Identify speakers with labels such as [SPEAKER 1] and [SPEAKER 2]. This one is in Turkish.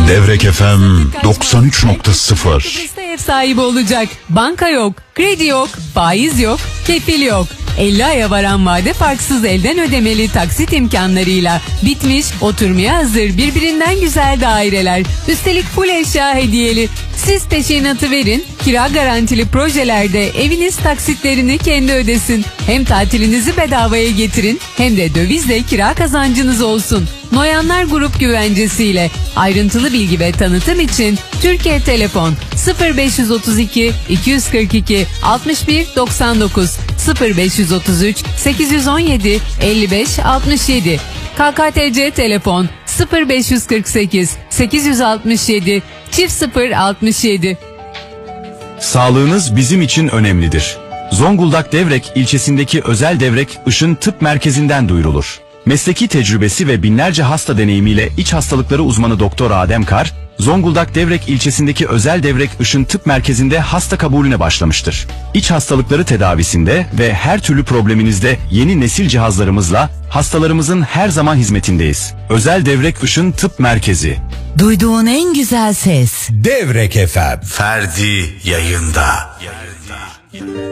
[SPEAKER 1] Devrek FM 93.0.
[SPEAKER 2] Ev sahibi olacak. Banka yok, kredi yok, faiz yok, kefil yok. 50 aya varan vade farksız elden ödemeli taksit imkanlarıyla bitmiş, oturmaya hazır birbirinden güzel daireler. Üstelik full eşya hediyeli. Siz peşinatı verin, kira garantili projelerde eviniz taksitlerini kendi ödesin. Hem tatilinizi bedavaya getirin hem de dövizle kira kazancınız olsun. Noyanlar Grup güvencesiyle. Ayrıntılı bilgi ve tanıtım için Türkiye Telefon 0532 242 61 99 0533 817 55 67 KKTC Telefon 0548 867 0067.
[SPEAKER 3] Sağlığınız bizim için önemlidir. Zonguldak Devrek ilçesindeki Özel Devrek Işın Tıp Merkezi'nden duyurulur. Mesleki tecrübesi ve binlerce hasta deneyimiyle iç hastalıkları uzmanı Doktor Adem Kar, Zonguldak Devrek ilçesindeki Özel Devrek Işın Tıp Merkezi'nde hasta kabulüne başlamıştır. İç hastalıkları tedavisinde ve her türlü probleminizde yeni nesil cihazlarımızla hastalarımızın her zaman hizmetindeyiz. Özel Devrek Işın Tıp Merkezi.
[SPEAKER 4] Duyduğun en güzel ses.
[SPEAKER 5] Devrek FM. Ferdi yayında.